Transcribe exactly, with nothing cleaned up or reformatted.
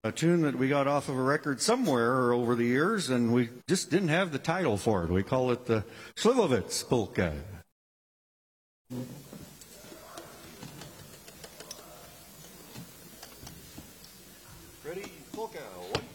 a tune that we got off of a record somewhere over the years, and we just didn't have the title for it. We call it the Slivovitz Polka. Ready, polka, one.